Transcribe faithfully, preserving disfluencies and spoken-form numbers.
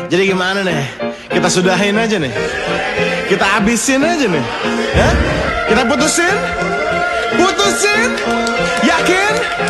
Jadi gimana nih? Kita sudahin aja nih. Kita habisin aja nih. Ya? Kita putusin? Putusin? Yakin?